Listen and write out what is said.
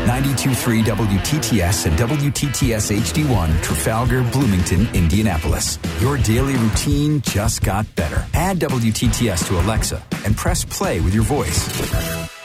92.3 WTTS and WTTS HD1, Trafalgar, Bloomington, Indianapolis. Your daily routine just got better. Add WTTS to Alexa and press play with your voice.